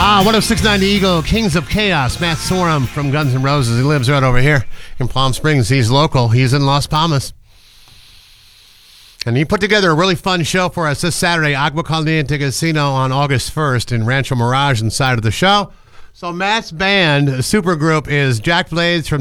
1069 The Eagle, Kings of Chaos. Matt Sorum from Guns N' Roses. He lives right over here in Palm Springs. He's local. He's in Las Palmas. And he put together a really fun show for us this Saturday, Agua Caliente Casino on August 1st in Rancho Mirage inside of the show. So Matt's band, supergroup, is Jack Blades from